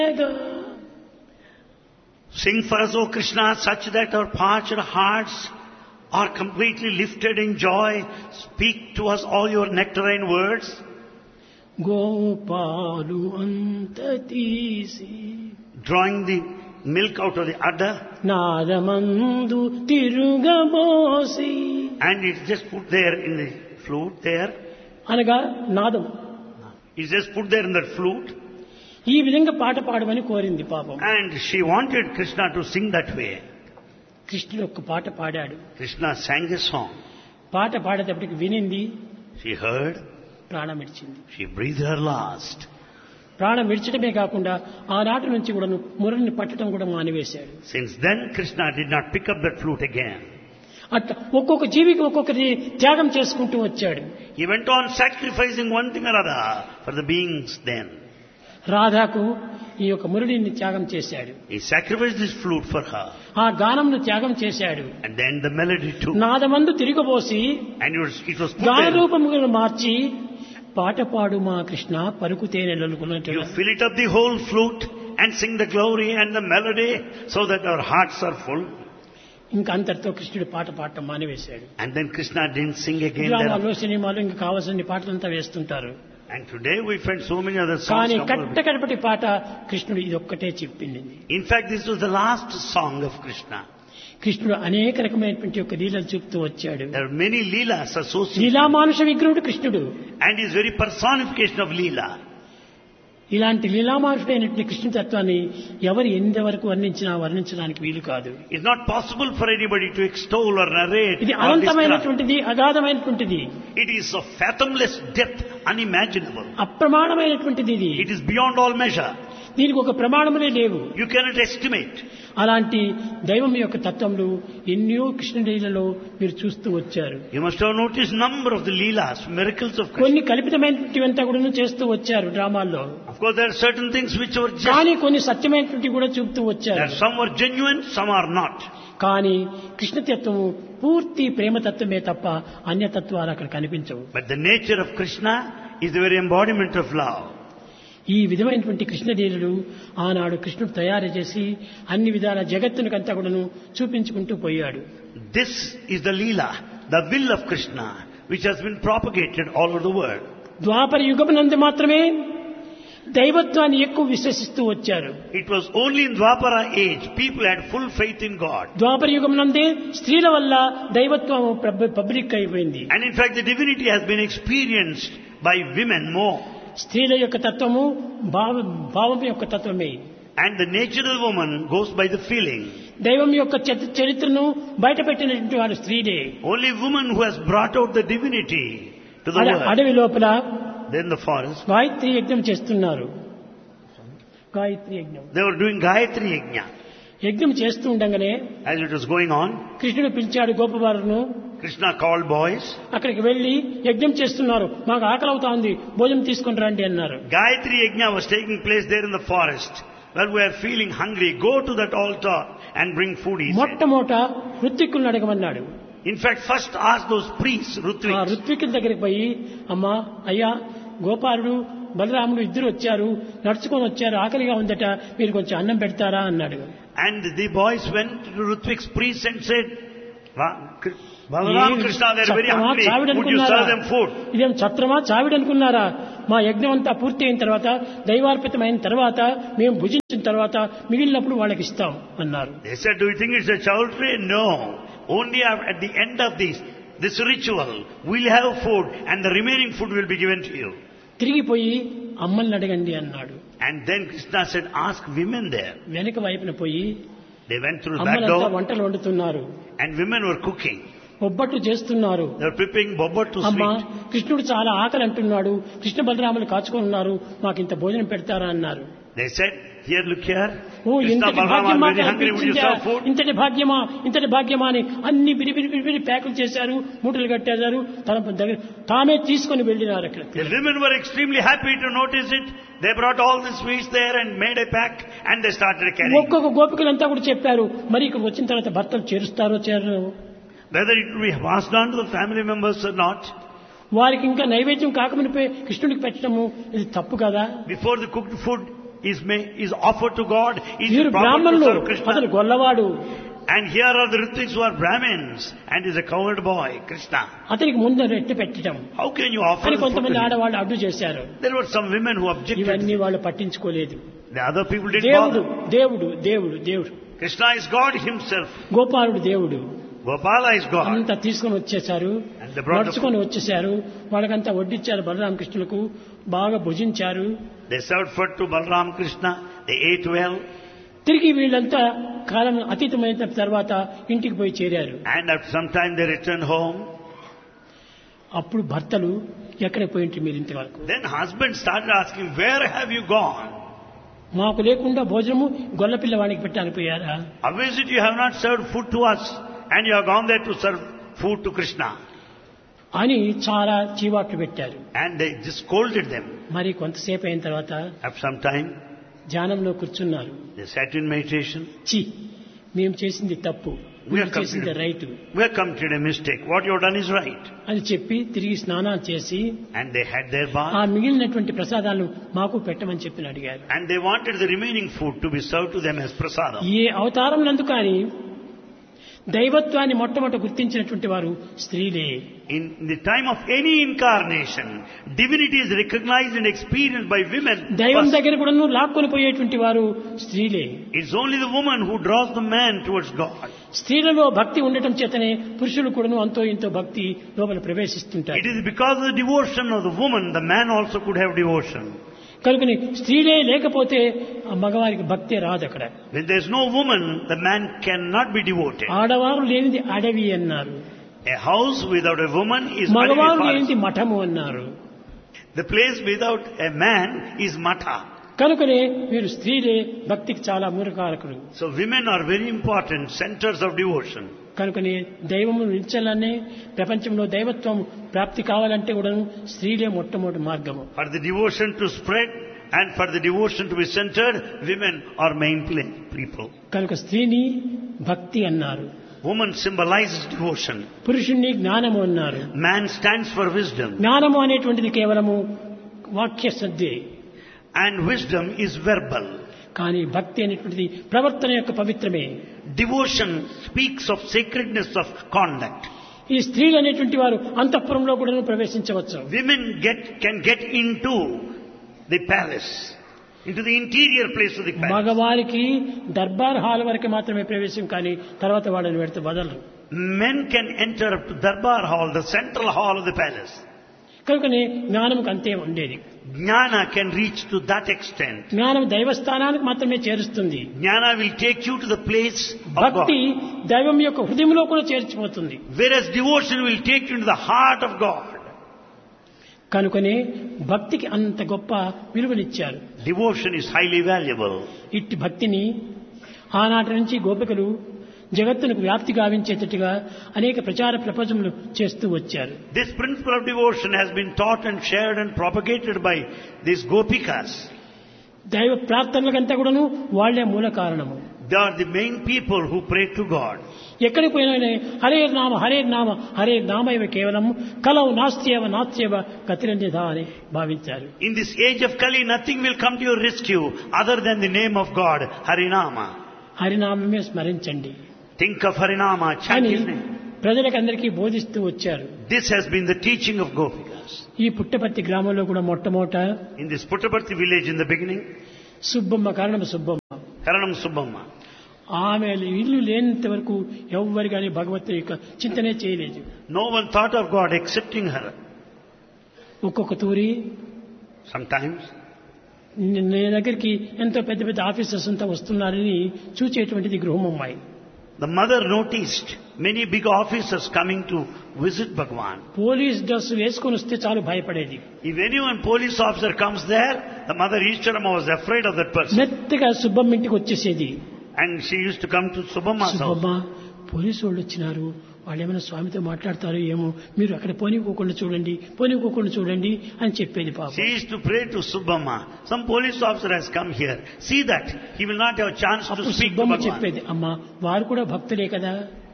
Sing for us, O Krishna, such that our parched hearts are completely lifted in joy. Speak to us all your nectarine words. గోపాలు అంత తీసి Drawing the milk out of the udder. నాదమందు తిరుగబోసి. And it's just put there in the flute there. అనగా నాదం. It's just put there in that flute. ఈ విధంగా పాట పాడమని కోరింది పాపం. And she wanted Krishna to sing that way. కృష్ణుడు ఒక పాట పాడాడు. Krishna sang a song. పాట పాడేటప్పటికి వినింది, She heard. ప్రాణం విడిచింది. She breathed her last. ప్రాణం విడిచడమే కాకుండా ఆనాటి నుంచి కూడా మురళిని పట్టడం కూడా మానివేశాడు. Since then Krishna did not pick up that flute again. అట్లా ఒక్కొక్క జీవికి ఒక్కొక్కటి త్యాగం చేసుకుంటూ వచ్చాడు. He went on sacrificing one thing or other for the beings then. రాధాకు ఈ యొక్క మురళిని త్యాగం చేశాడు. He sacrificed his flute for her. ఆ గానంను త్యాగం చేశాడు. And then the melody too. నాదమందు తిరిగబోసి And it was put గాన there. రూపముగా మార్చి పాట పాడు మా Krishna పలుకుతేనెలనుకున్నట్టు You fill it up the whole flute and sing the glory and the melody so that our hearts are full. ఇంకా అంతటితో కృష్ణుడు పాట పాడటం మానివేశాడు. And then Krishna didn't sing again డ్రామాలో there. సినిమాలో ఇంకా కావాల్సిన పాటలంతా వేస్తుంటారు. And today we find so many other songs. కానీ come out. కట్టకడపటి పాట కృష్ణుడు ఇదొక్కటే చెప్పింది. In fact, this was the last song of Krishna. కృష్ణుడు అనేక రకమైనటువంటి యొక్క లీలలు చూపుతూ వచ్చాడు. There are many leelas associated. లీలామానుష విగ్రహుడు కృష్ణుడు. And his very personification of leela. ఇలాంటి లీలామానుషుడైనటువంటి కృష్ణ తత్వాన్ని ఎవరు ఎంతవరకు వర్ణించడానికి వీలు కాదు. It's not possible for anybody to extol or narrate. ఇది or describe. అనంతమైనటువంటిది, అగాధమైనటువంటిది, It is of fathomless depth, unimaginable. అప్రమాణమైనటువంటిది. ఇది It is beyond all measure. దీనికి ఒక ప్రమాణములే లేవు. You cannot estimate. అలాంటి దైవం యొక్క తత్వములు ఎన్నో కృష్ణలీలలో మీరు చూస్తూ వచ్చారు. You must have noticed number of the leelas, miracles of Krishna. కొన్ని కల్పితమైనటువంటివంతా కూడా చేస్తూ వచ్చారు డ్రామాల్లో. Of course, there are certain things which were just. కానీ కొన్ని సత్యమైనటువంటి కూడా చూపుతూ వచ్చారు. There some were genuine, some are not. కానీ కృష్ణతత్వము పూర్తి ప్రేమతత్వమే తప్ప అన్యతత్వాలు అక్కడ కనిపించవు. But the nature of Krishna is the very embodiment of love. ఈ విధమైనటువంటి కృష్ణలీలలు ఆనాడు కృష్ణుడు తయారు చేసి అన్ని విధాల జగత్తునికంతా కూడాను చూపించుకుంటూ పోయాడు. This is the leela, the will of Krishna, which has been propagated all over the world. ద్వాపర యుగమునందు మాత్రమే దైవత్వాన్ని ఎక్కువ విశ్వసిస్తూ వచ్చారు. It was only in Dwapara age people had full faith in God. ద్వాపర యుగమునందే స్త్రీల వల్ల దైవత్వం పబ్లిక్ అయిపోయింది. And in fact the divinity has been experienced by women more. స్త్రీల యొక్క తత్వము భావం యొక్క తత్వమే. And the nature of the woman goes by the feeling. దైవం యొక్క చరిత్రను బయటపెట్టినటువంటి వారు స్త్రీలే. Only woman who has brought out the divinity to the world. అడవి లోపల Then the forest. గాయత్రి యజ్ఞం చేస్తున్నారు. గాయత్రి యజ్ఞం. They were doing Gayatri Yajna. యజ్ఞం చేస్తూ ఉండగానే As it was going on, కృష్ణుడు పిలిచాడు గోపబాలును. Krishna called boys. అక్కడికి వెళ్లి యజ్ఞం చేస్తున్నారు, మాకు ఆకలి అవుతా ఉంది, భోజనం తీసుకొని రండి అన్నారు. Gayatri Yajna was taking place there in the forest. Well, we are feeling hungry. Go to that altar and bring food, he said. మొట్టమొదట ఋత్విక్కులను అడగమన్నాడు. In fact, first ask those priests, ఆ Ritviks. ఋత్విక్కుల దగ్గరికి పోయి, అమ్మా అయ్యా గోపాలుడు బలరాముడు ఇద్దరు వచ్చారు, నడుచుకొని వచ్చారు, ఆకలిగా ఉందట, మీరు కొంచెం అన్నం పెడతారా అన్నాడు. And the boys went to Ritvik's priests and said, Balaram, Krishna, they are very hungry. Would you serve them food? ఇదేం ఛత్రమా చావిడి అనుకున్నారా? మా యజ్ఞం అంతా పూర్తి అయిన తర్వాత, దైవార్పితమైన తర్వాత, మేము భుజించిన తర్వాత మిగిలినప్పుడు వాళ్ళకి ఇస్తాం అన్నారు. They said, do you think it's a chowdhury? No. Only at the end of this ritual, we'll have food and the remaining food will be given to you. తిరిగిపోయి అమ్మల్ని అడగండి అన్నాడు. And then Krishna said, ask women there. వెనక వైపున పోయి They went through that అమ్మలంతా door వంటలు వండుతున్నారు, and women were cooking. బొబ్బట్లు చేస్తున్నారు. They were preparing bobbat to అమ్మా sweet. కృష్ణుడు చాలా ఆకలి అంటున్నాడు, కృష్ణ బలరాములు కాచుకొని ఉన్నారు, మాకు ఇంత భోజనం పెడతారా అన్నారు. They said, here, look here. Oh Krishna, ఇంతటి Balaram భాగ్యమా are very hungry. Would you serve food? ఇంతటి భాగ్యమా అని అన్ని బిరి ప్యాకులు చేశారు, మూటలు కట్టేశారు, తన దగ్గర తామే తీసుకొని వెళ్ళినారు. అక్కడ The women were extremely happy to notice it. They brought all the sweets there and made a pack and they started carrying. ఒక్కొక్క గోపికలంతా కూడా చెప్పారు, మరి ఇక్కడ వచ్చిన తర్వాత భర్తలు చేరుస్తారో చేరరు, Whether it will be passed on to the family members or not. వారికి ఇంకా నైవేద్యం కాకమునిపై కృష్ణుడికి పెట్టడము ఇది తప్పు కదా. Before the cooked food is offered to God, is వీరు proper to బ్రాహ్మణులు, serve అతను Krishna. గొల్లవాడు. And here are the Ritiks who are Brahmins and is a coward boy, Krishna. అతనికి ముందు ఎట్టి పెట్టడం How can you offer అని the food కొంతమంది to him? ఆడవాళ్ళు అడ్డు చేశారు. There were some women who objected. ఇవన్నీ వాళ్ళు పట్టించుకోలేదు. The other people didn't దేవుడు bother. దేవుడు దేవుడు దేవుడు, Krishna is God himself. గోపాలుడు దేవుడు Gopala is God. అంతా తీసుకొని వచ్చేసారు, And they brought the నడుచుకొని వచ్చేసారు. వాళ్ళకంతా వడ్డించారు, బలరామకృష్ణులకు బాగా భుజించారు. They served food to Balram Krishna. They ate well. తిరిగి వీళ్ళంతా కాలం అతీతమైన తర్వాత ఇంటికి పోయి చేరారు. And after some time they returned home. అప్పుడు భర్తలు ఎక్కడ పోయింటి మీరు ఇంతవరకు? Then husband started asking, where have you gone? మాకు లేకుండా భోజనము గొల్ల పిల్లవాడికి పెట్టడానికి పోయారా? How is it you have not served food to us and you have gone there to serve food to Krishna? అని చాలా చీవాట్లు పెట్టారు. And they just scolded them. మరి కొంతసేపు అయిన తర్వాత After some time, ధ్యానంలో కూర్చున్నారు. they sat in meditation. చి, మేము చేసింది తప్పు, We మీరు have చేసింది committed, right we have committed a mistake. What you have done is right. అని చెప్పి తిరిగి స్నానాలు చేసి And they had their ఆ bath. మిగిలినటువంటి ప్రసాదాలు మాకు పెట్టమని చెప్పి అడిగారు. And they wanted the remaining food to be served to them as prasadam. ఏ అవతారం నందు కానీ దైవత్వాన్ని మొట్టమొదట గుర్తించినటువంటి వారు స్త్రీలే. In the time of any incarnation, divinity is recognized and experienced by women. దైవం First, దగ్గర కూడా లాక్కొని పోయేటువంటి వారు స్త్రీలే. it's only the woman who draws the man towards God. స్త్రీలలో భక్తి ఉండటం చేతనే పురుషులు కూడాను అంతో ఇంతో భక్తి లోపల ప్రవేశిస్తుంటారు. It is because of the devotion of the woman, the man also could have devotion. కనుకని స్త్రీలే లేకపోతే ఆ మగవారికి భక్తి రాదు అక్కడ. When there is no woman, the man cannot be devoted. ఆడవారు లేనిది అడవి అన్నారు, A house without a woman is మగవారు Adivipalasi. లేనిది మఠము అన్నారు. The place without a man is Matha. కనుకనే మీరు స్త్రీలే భక్తికి చాలా మూలకారకులు. So women are very important centers of devotion. కనుకనే దైవము నిలిచాలనే ప్రపంచంలో దైవత్వం ప్రాప్తి కావాలంటే కూడా స్త్రీలే మొట్టమొదటి మార్గము. For the devotion to spread and for the devotion to be centered, women are main people. కనుక స్త్రీని భక్తి అన్నారు, Woman symbolizes devotion. పురుషుణ్ణి జ్ఞానము అన్నారు. Man stands for wisdom. జ్ఞానము అనేటువంటిది కేవలము వాక్య సద్దే, And wisdom is verbal. కానీ భక్తి అనేటువంటిది ప్రవర్తన యొక్క పవిత్రమే. Devotion speaks of sacredness of conduct. ఈ స్త్రీలు అనేటువంటి వారు అంతఃపురంలో కూడా ప్రవేశించవచ్చు. Women can get into the palace, into the interior place of the palace. మగవారికి దర్బార్ హాల్ వరకు మాత్రమే ప్రవేశం, కానీ తర్వాత వాళ్ళని పెడితే వదలరు. Men can enter up to Darbar Hall, the central hall of the palace. కనుకనే జ్ఞానంకి అంతే ఉండేది. Jnana can reach to that extent. జ్ఞానం దైవస్థానానికి మాత్రమే చేరుస్తుంది. Jnana will take you to the place of భక్తి God. దైవం యొక్క హృదయంలో కూడా చేర్చిపోతుంది. Whereas devotion will take you into the heart of God. కనుకనే భక్తికి అంత గొప్ప విలువనిచ్చారు. Devotion is highly valuable. ఇట్టి భక్తిని ఆనాటి నుంచి గోపికలు జగత్తునకు వ్యాప్తి గావించేటట్టుగా అనేక ప్రచార ప్రపంచములు చేస్తూ వచ్చారు. This principle of devotion has been taught and shared and propagated by these gopikas. దైవ ప్రార్థనలకంతా కూడాను వాళ్లే మూల కారణము. They are the main people who pray to God. ఎక్కడికి పోయినా హరే నామ హరే నామ హరే నామైవ కేవలం కలౌ నాస్త్యేవ నాస్త్యేవ గతిరన్యథా అని భావించారు. In this age of Kali, nothing will come to your rescue other than the name of God, Harinama. హరినామమే స్మరించండి Think of Harinama, chant అని his name. ప్రజలకందరికీ బోధిస్తూ వచ్చారు. This has been the teaching of Gopikas. ఈ పుట్టపర్తి గ్రామంలో కూడా మొట్టమొదట In this Puttaparthi village in the beginning, Subbamma కారణం Subbamma, Karanam Subbamma. ఆమె ఇల్లు లేనంత వరకు ఎవ్వరు కానీ భగవంతుని యొక్క చింతనే చేయలేదు. No one thought of God excepting her. ఒక్కొక్క తూరి Sometimes నీ దగ్గరికి ఎంతో పెద్ద పెద్ద ఆఫీసర్స్ అంతా వస్తున్నారని చూచేటువంటిది గృహమమ్మాయి. the mother noticed many big officers coming to visit Bhagwan. Police dress వేసుకొని వస్తే చాలు భయపడేది. If anyone police officer comes there, the mother Ishtarama was afraid of that person. మెత్తగా సుబ్బమ్మ ఇంటికి వచ్చేసేది. And she used to come to Subbamma's house. Subbamma, police వాళ్ళు వచ్చినారు, వాళ్ళు ఏమైనా స్వామితో మాట్లాడతారో ఏమో, మీరు అక్కడ పోనీకోకుండా చూడండి అని చెప్పేది. పాపం She used to pray to Subbamma. Some police officer has come here. See that he will not have a chance to అప్పుడు speak to సుబ్బమ్మ Bhagwan. చెప్పేది, అమ్మా వారు కూడా భక్తులే కదా.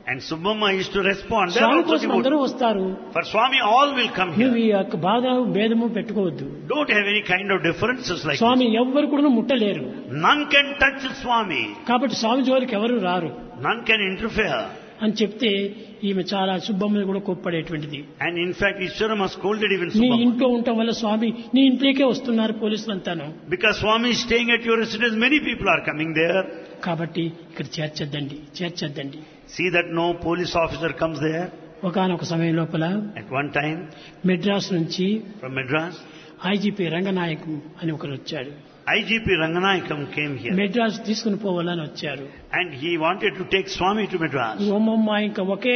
And Subbamma used to respond. They are Swamy also కోసం అందరూ devotees. వస్తారు. For Swami, all will come నువ్వు here. ఈ యొక్క బాధ భేదము పెట్టుకోవద్దు. Don't have any kind of differences like Swamy this. ఎవ్వరు కూడా ముట్టలేరు. None can touch Swami. కాబట్టి స్వామి జోలికి ఎవరు రారు None can interfere. అని చెప్తే ఈమె చాలా సుబ్బమ్మని కూడా కోప్పడేటువంటిది. And in fact, Ishwarama scolded even నీ Subbamma. ఇంట్లో ఉండటం వల్ల స్వామి నీ ఇంట్లోకే వస్తున్నారు పోలీసులు అంతాను. Because Swami is staying at your residence, many people are coming there. కాబట్టి ఇక్కడ చేర్చొద్దండి. See that no police officer comes there. ఒకానొక సమయం లోపల At one time, మెడ్రాస్ నుంచి from Madras, ఐజీపీ రంగనాయకం అని ఒకరు వచ్చాడు. IGP Ranganayakam came here. Madras తీసుకుని పోవాలని వచ్చారు. And he wanted to take Swami to Madras. ఓమమ్మ ఇంకా ఒకే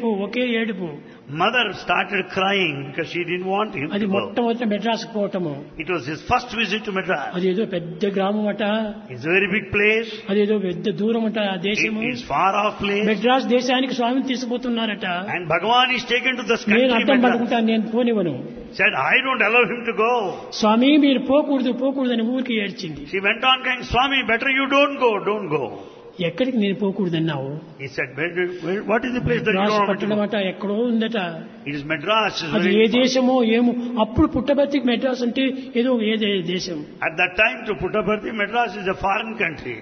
ఏడుపు. Mother started crying because she didn't want him అది to go. మొట్టమొదటి Madras పోవటము. It was his first visit to Madras. అది ఏదో పెద్ద గ్రామం అట. It's a very big place. అదేదో పెద్ద దూరం అట ఆ దేశము. It is far off place. Madras దేశానికి స్వామిని తీసుకుపోతున్నారట. And Bhagavan is taken to this నేను country, అడ్డం Madras. పడుకుంటాను, నేను పోనివ్వను. Said, I don't allow him to go. స్వామి మీరు పోకూడదని ఊరికి ఏడ్చింది. She went on crying, Swami, better you don't go. ఎక్కడికి నేను పోకూడదన్నావు? He said, what is the place that you Madras don't want to పట్టణం go? అట ఎక్కడో ఉందట. It is Madras. It's అది very ఏ far. దేశమో ఏమో. అప్పుడు పుట్టబర్తికి మెడ్రాస్ అంటే ఏదో దేశం. At that time, to Puttaparthi, Madras is a foreign country.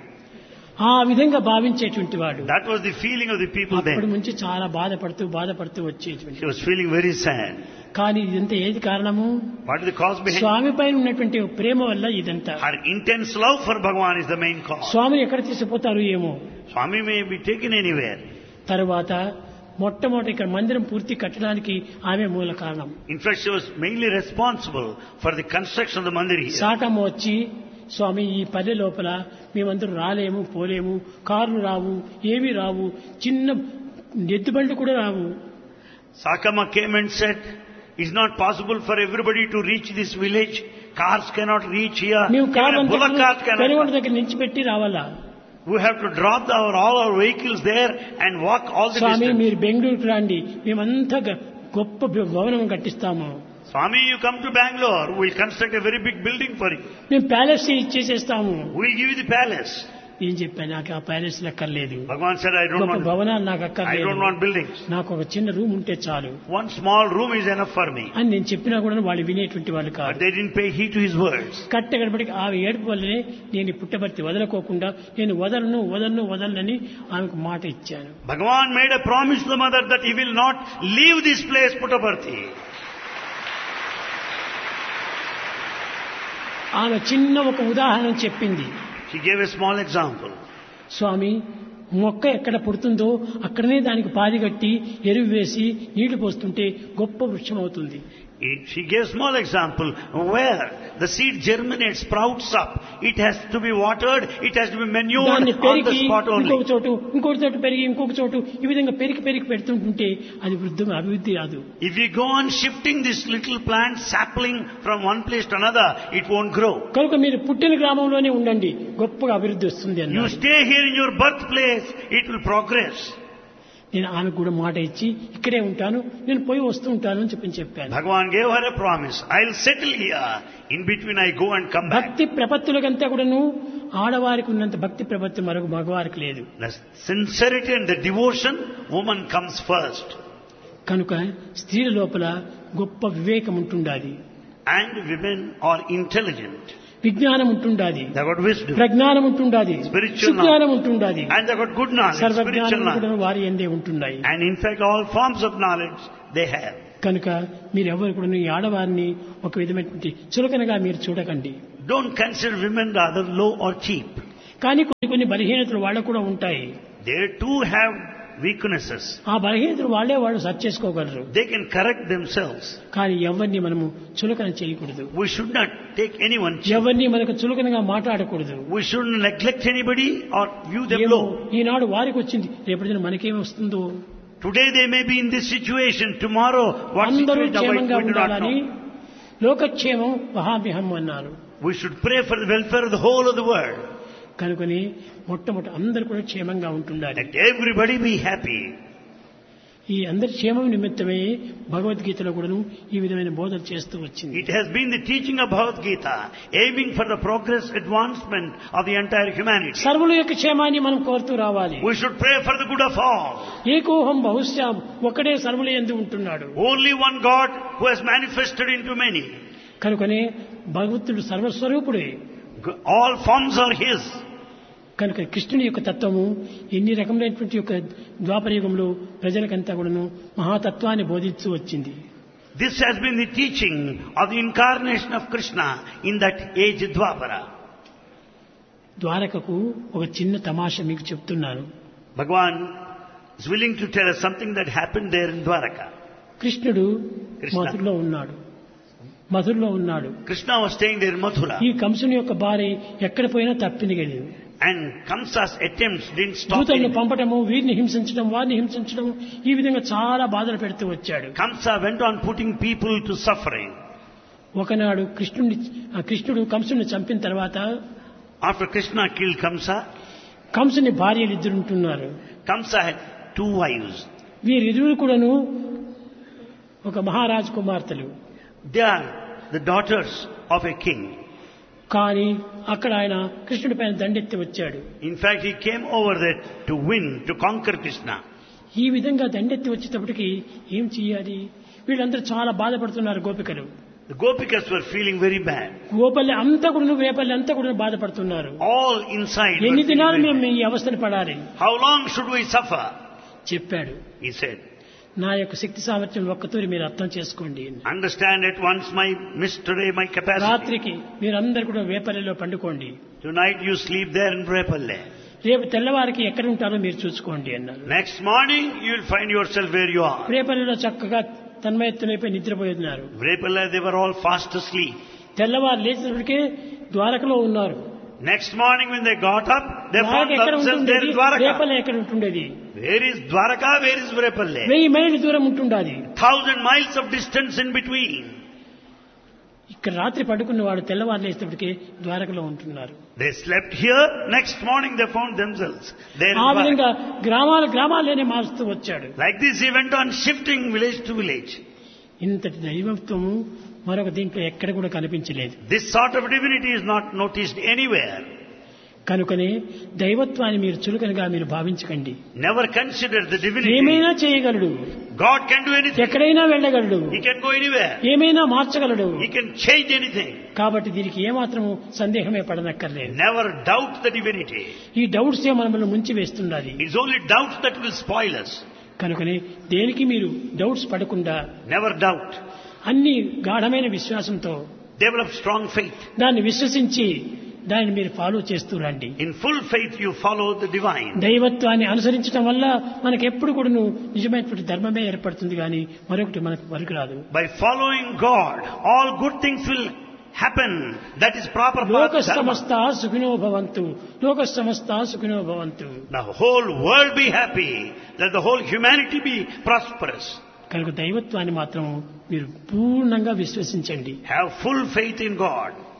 ఆ విధంగా భావించేటువంటి వాడు. That was the feeling of the people అప్పటి then. నుంచి చాలా బాధపడుతూ వచ్చేటువంటి. She was feeling very sad. కానీ ఇదంతా ఏది కారణము? What is the cause behind? స్వామి పైన ఉన్నటువంటి ప్రేమ వల్ల ఇదంతా. Her intense love for Bhagavan is the main cause. స్వామిని ఎక్కడ తీసుకుపోతారు ఏమో. Swami may be taken anywhere. తర్వాత మొట్టమొదటి ఇక్కడ మందిరం పూర్తి కట్టడానికి ఆమె మూల కారణం. In fact, she was mainly responsible for the construction of the mandir here. Sakamma వచ్చి, స్వామి ఈ పల్లె లోపల మేమందరూ రాలేము, పోలేము, కార్లు రావు, ఏమీ రావు, చిన్న ఎద్దుబండ్లు కూడా రావు. Sakama came and said, it's not possible for everybody to reach this village. Cars cannot reach here. మేము Even కార్లు a bullock cart cannot Penugonda come. దగ్గర నుంచి పెట్టి రావాలా? We have to drop all our vehicles there and walk all the Swamy distance. మీరు బెంగళూరుకు రండి, మేమంతా గొప్ప భవనం కట్టిస్తాము. Swami, you come to Bangalore, we'll construct a very big building for you. మేము palace ఇచ్చేసేస్తాము. We'll give you the palace. ఏం చెప్పాను, నాకు ఆ ప్యాలెస్ అక్కర్లేదు. Bhagavan said, I గొప్ప don't భవనాలు నాకు అక్కర్లేదు. want buildings. నాకు ఒక చిన్న రూమ్ ఉంటే చాలు One small room is enough for me. అని నేను చెప్పినా కూడా వాళ్ళు వినేటువంటి వాళ్ళు But కాదు. they didn't pay heed to his words. కట్టగడపటికి ఆ ఏడుపు వల్లనే నేను ఈ పుట్టబర్తి వదలకోకుండా నేను వదలనని ఆమెకు మాట ఇచ్చాను. Bhagavan made a promise to the mother that he will not leave this place, Puttaparthi. ఆమె చిన్న ఒక ఉదాహరణ చెప్పింది. She gave a small example. స్వామి మొక్క ఎక్కడ పుడుతుందో అక్కడనే దానికి పాది కట్టి ఎరువు వేసి నీళ్లు పోస్తుంటే గొప్ప వృక్షం అవుతుంది. She gave a small example where the seed germinates, sprouts up. It has to be watered, it has to be manured దాన్ని on the పెరిగి spot only. ఇంకొక చోటు పెరిగి ఇంకొక చోటు ఈ విధంగా పెరిగి పెడుతుంటుంటే అది అభివృద్ధి రాదు. If you go on shifting this little plant sapling from one place to another, it won't grow. కనుక మీరు పుట్టిన గ్రామంలోనే ఉండండి, గొప్పగా అభివృద్ధి వస్తుంది You అన్నారు. stay here in your birthplace, it will progress. నేను ఆమెకు కూడా మాట ఇచ్చి ఇక్కడే ఉంటాను, నేను పోయి వస్తూ ఉంటాను అని చెప్పాను. Bhagavan gave her a promise. I'll settle here. In between I go and come back. భక్తి ప్రపత్తులకంతా కూడాను ఆడవారికి ఉన్నంత భక్తి ప్రపత్తి మరొక మగవారికి లేదు. The sincerity and the devotion, woman comes first. కనుక స్త్రీల లోపల గొప్ప వివేకం ఉంటుండాలి. And women are intelligent. విజ్ఞానం ఉంటుండాలి, They got wisdom. ప్రజ్ఞానం ఉంటుండాలి, Spiritual సుజ్ఞానం ఉంటుండాలి, And they got good knowledge, spiritual సర్వజ్ఞానం కూడా knowledge. వారి ఎందే ఉంటున్నాయి. And in fact, all forms of knowledge they have. కనుక మీరెవరు కూడా ఈ ఆడవారిని ఒక విధమైనటువంటి చులకనగా మీరు చూడకండి. Don't consider women rather low or cheap. కానీ కొన్ని బలహీనతలు వాళ్ళకు కూడా ఉంటాయి. They too have weaknesses. ఆ బలహీనతలు వాళ్ళు సరి చేసుకోగలరు. They can correct themselves. కానీ ఎవరిని మనము చులకన చేయకూడదు. We should not take anyone cheap. ఎవరిని మనకు చులకనగా మాట్లాడకూడదు. We shouldn't neglect anybody or view them ఏమో low. ఈనాడు వారికి వచ్చింది, రేపటి మనకేమి వస్తుందో. Today they may be in this situation. Tomorrow what అందరూ situation క్షేమంగా we do not ఉండాలని know. లోకక్షేమం వహామ్యహం అన్నారు. We should pray for the welfare of the whole of the world. కనుకొని మొట్టమొదటి అందరూ కూడా క్షేమంగా ఉంటుండాలి. Let everybody be happy. ఈ అందరి క్షేమం నిమిత్తమే భగవద్గీతలో కూడాను ఈ విధమైన బోధన చేస్తూ వచ్చింది. It has been the teaching of Bhagavad Gita, aiming for the progress, advancement of the entire humanity. సర్వుల యొక్క క్షేమాన్ని మనం కోరుతూ రావాలి. We should pray for the good of all. ఏకోహం బహుశ్యాం, ఒకడే సర్వుల యందు ఉంటున్నాడు. Only one God who has manifested into many. కనుకనే భగవంతుడు సర్వస్వరూపుడే. All forms are His. కనుక కృష్ణుని యొక్క తత్వము ఎన్ని రకములైనటువంటి యొక్క ద్వాపరయుగంలో ప్రజలకంతా కూడాను మహాతత్వాన్ని బోధిస్తూ వచ్చింది. This has been the teaching of the incarnation of Krishna in that age Dwapara. ద్వారకకు ఒక చిన్న తమాషా మీకు చెప్తున్నాను. Bhagavan is willing to tell us something that happened there in Dwaraka. కృష్ణుడు కృష్ణ. మధురలో ఉన్నాడు. మధురలో ఉన్నాడు. Krishna was staying there in Mathura. ఈ కంసుని యొక్క భార్య ఎక్కడ పోయినా తప్పింది కలిగింది. And Kamsa's attempts didn't stop దూతలను him. పంపటము, వీరిని హింసించడం, వారిని హింసించడం, ఈ విధంగా చాలా బాధలు పెడుతూ వచ్చాడు. Kamsa went on putting people to suffering. ఒకనాడు కృష్ణుడు కంసుని చంపిన తర్వాత After Krishna killed Kamsa, కంసుని భార్యలు ఇద్దరు ఉంటున్నారు. Kamsa had 2 wives. వీరిరువురు కూడాను ఒక మహారాజు కుమార్తెలు. They are the daughters of a king. కానీ అక్కడ ఆయన కృష్ణుడి పైన దండెత్తి వచ్చాడు. In fact, he came over there to win, to conquer Krishna. ఈ విధంగా దండెత్తి వచ్చేటప్పటికి ఏం చెయ్యాలి? వీళ్ళందరూ చాలా బాధపడుతున్నారు గోపికలు. The Gopikas were feeling very bad. గోపల్లి అంతా కూడా వేపల్లి అంతా కూడా బాధపడుతున్నారు. All inside were ఎన్ని feeling దినాలు very మేము bad. ఈ అవస్థను పడాలి? How long should we suffer? చెప్పాడు. He said. నా యొక్క శక్తి సామర్థ్యం ఒక్కతూరి మీరు అర్థం చేసుకోండి. Understand at once my mystery, my capacity. రాత్రికి మీరందరూ కూడా వేపల్లిలో పండుకోండి. Tonight you sleep there in Vrepalle. రేపు తెల్లవారికి ఎక్కడ ఉంటారో మీరు చూసుకోండి అన్నారు. Next morning you will find yourself where you are. రేపల్లిలో చక్కగా తన్మయత్తులైపోయి నిద్రపోతున్నారు. Vrepalle, they were all fast asleep. తెల్లవారు లేచినప్పటికే ద్వారకలో ఉన్నారు. Next morning when they got up, they found ఎక్కడ themselves there ఉంటుండేది? in Dwaraka. Repalle ఎక్కడ ఉంటుండేది? Where is Dwaraka? Where is Vrepalle? 1000 మైళ్ళు దూరం ఉంటుండాది. 1000 miles of distance in between. ఇక్కడ రాత్రి పడుకున్న వాడు తెల్లవారు లేచినప్పటికే ద్వారకలో ఉంటున్నారు. They slept here. Next morning they found themselves there in ఆ విధంగా Dwaraka. గ్రామాలనే మారుస్తూ వచ్చాడు. Like this he went on shifting village to village. ఇంతటి దైవత్వము మరొక దీంట్లో ఎక్కడ కూడా కనిపించలేదు. This sort of divinity is not noticed anywhere. కనుకనే దైవత్వాన్ని మీరు చులకనగా మీరు భావించకండి. Never consider the divinity. ఏమైనా చేయగలడు. God can do anything. ఎక్కడైనా వెళ్ళగలడు. He can go anywhere. ఏమైనా మార్చగలడు. He can change anything. కాబట్టి దీనికి ఏమాత్రము సందేహమే పడనక్కర్లేదు. Never doubt the divinity. ఈ డౌట్స్ మనల్ని ముంచి వేస్తున్నది. It's only doubts that will spoil us. కనుకనే దేనికి మీరు డౌట్స్ పడకుండా Never doubt. అన్ని గాఢమైన విశ్వాసంతో Develop strong faith. దాన్ని విశ్వసించి దాన్ని మీరు ఫాలో చేస్తూ రండి. In full faith you follow the divine. దైవత్వాన్ని అనుసరించడం వల్ల మనకు ఎప్పుడు కూడా నిజమైనటువంటి ధర్మమే ఏర్పడుతుంది కానీ మరొకటి మనకు పనికిరాదు. By following God, all good things will happen. That is proper path. లోక dharma. సమస్త సుఖినో భవంతు. లోక సమస్త సుఖినో భవంతు. The whole world be happy. Let the whole humanity be prosperous. కనుక దైవత్వాన్ని మాత్రం మీరు పూర్ణంగా విశ్వసించండి. Have full faith in God.